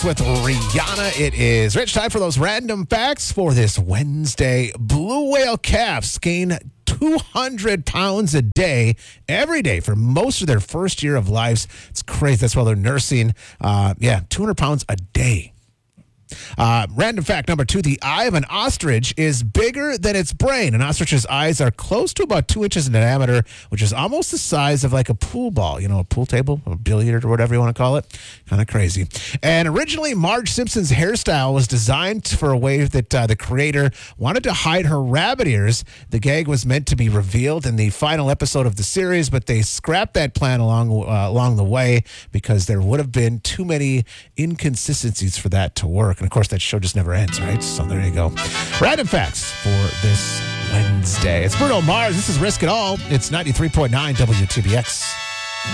With Rihanna, it is Rich. Time for those random facts for this Wednesday. Blue whale calves gain 200 pounds a day, every day for most of their first year of lives. It's crazy. That's while they're nursing. 200 pounds a day. Random fact number 2, the eye of an ostrich is bigger than its brain. An ostrich's eyes are close to about 2 inches in diameter, which is almost the size of like a pool ball, a pool table, a billiard or whatever you want to call it. Kind of crazy. And originally, Marge Simpson's hairstyle was designed for a way that the creator wanted to hide her rabbit ears. The gag was meant to be revealed in the final episode of the series, but they scrapped that plan along the way because there would have been too many inconsistencies for that to work. And of course, that show just never ends, right? So there you go. Random facts for this Wednesday. It's Bruno Mars. This is Risk It All. It's 93.9 WTBX.